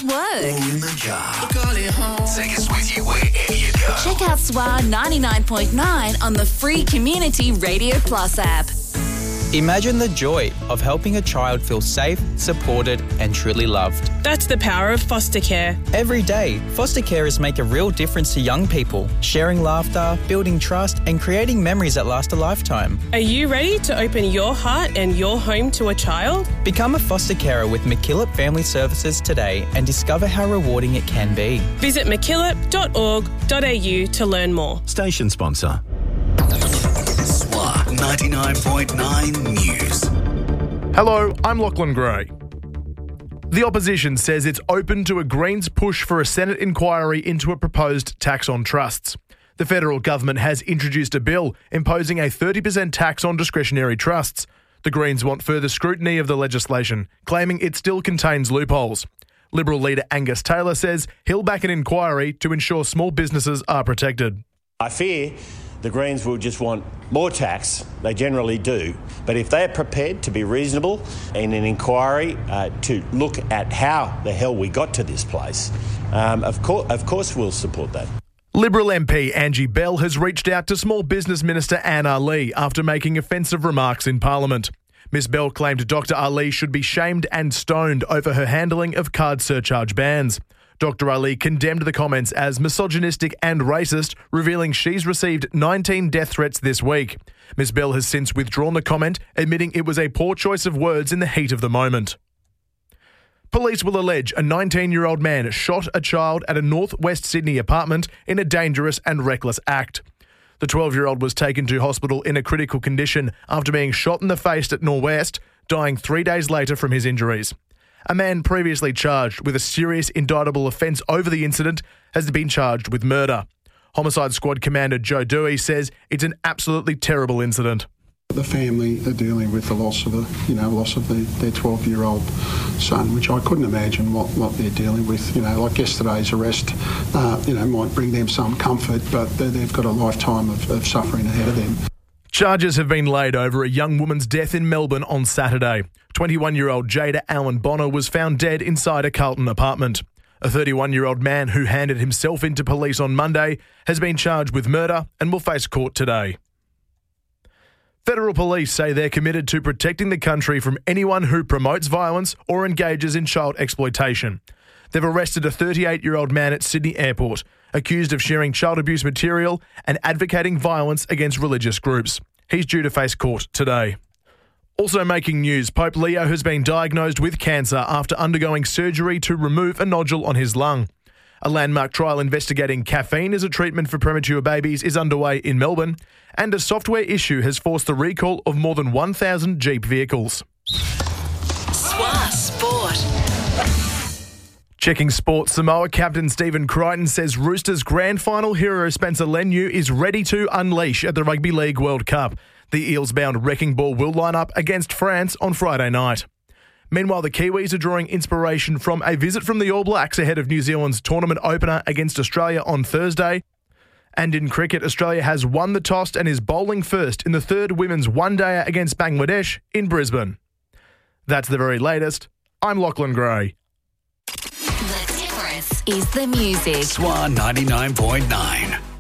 work. All in the car. Take us with you wherever you go. Check out SWA 99.9 on the free Community Radio Plus app. Imagine the joy of helping a child feel safe, supported and truly loved. That's the power of foster care. Every day, foster carers make a real difference to young people, sharing laughter, building trust and creating memories that last a lifetime. Are you ready to open your heart and your home to a child? Become a foster carer with MacKillop Family Services today and discover how rewarding it can be. Visit mackillop.org.au to learn more. Station sponsor. SWA 99.9 News. Hello, I'm Lachlan Gray. The opposition says it's open to a Greens push for a Senate inquiry into a proposed tax on trusts. The federal government has introduced a bill imposing a 30% tax on discretionary trusts. The Greens want further scrutiny of the legislation, claiming it still contains loopholes. Liberal leader Angus Taylor says he'll back an inquiry to ensure small businesses are protected. I fear the Greens will just want more tax. They generally do. But if they're prepared to be reasonable in an inquiry to look at how the hell we got to this place, of course we'll support that. Liberal MP Angie Bell has reached out to Small Business Minister Anne Ali after making offensive remarks in Parliament. Ms Bell claimed Dr Ali should be shamed and stoned over her handling of card surcharge bans. Dr Ali condemned the comments as misogynistic and racist, revealing she's received 19 death threats this week. Ms Bell has since withdrawn the comment, admitting it was a poor choice of words in the heat of the moment. Police will allege a 19-year-old man shot a child at a northwest Sydney apartment in a dangerous and reckless act. The 12-year-old was taken to hospital in a critical condition after being shot in the face at Norwest, dying 3 days later from his injuries. A man previously charged with a serious indictable offence over the incident has been charged with murder. Homicide Squad Commander Joe Dewey says it's an absolutely terrible incident. The family are dealing with the loss of their 12-year-old son, which I couldn't imagine what they're dealing with. Like yesterday's arrest, might bring them some comfort, but they've got a lifetime of suffering ahead of them. Charges have been laid over a young woman's death in Melbourne on Saturday. 21-year-old Jada Allen Bonner was found dead inside a Carlton apartment. A 31-year-old man who handed himself into police on Monday has been charged with murder and will face court today. Federal police say they're committed to protecting the country from anyone who promotes violence or engages in child exploitation. They've arrested a 38-year-old man at Sydney Airport, accused of sharing child abuse material and advocating violence against religious groups. He's due to face court today. Also making news, Pope Leo has been diagnosed with cancer after undergoing surgery to remove a nodule on his lung. A landmark trial investigating caffeine as a treatment for premature babies is underway in Melbourne, and a software issue has forced the recall of more than 1,000 Jeep vehicles. SWA Sport. Checking sports, Samoa captain Stephen Crichton says Roosters grand final hero Spencer Leniu is ready to unleash at the Rugby League World Cup. The Eels-bound Wrecking Ball will line up against France on Friday night. Meanwhile, the Kiwis are drawing inspiration from a visit from the All Blacks ahead of New Zealand's tournament opener against Australia on Thursday. And in cricket, Australia has won the toss and is bowling first in the third women's one-dayer against Bangladesh in Brisbane. That's the very latest. I'm Lachlan Gray. The difference is the music. SWA 99.9.